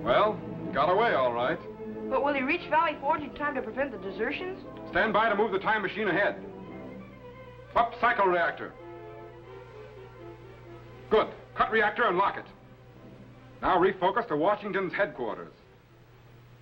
Well, got away all right. But will he reach Valley Forge in time to prevent the desertions? Stand by to move the time machine ahead. Up cycle reactor. Good. Cut reactor and lock it. Now refocus to Washington's headquarters.